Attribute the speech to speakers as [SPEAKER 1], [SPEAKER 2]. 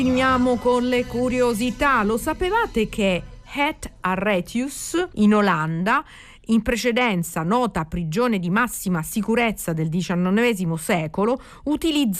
[SPEAKER 1] Finiamo con le curiosità. Lo sapevate che Het Arretius in Olanda, in precedenza nota prigione di massima sicurezza del XIX secolo, utilizzava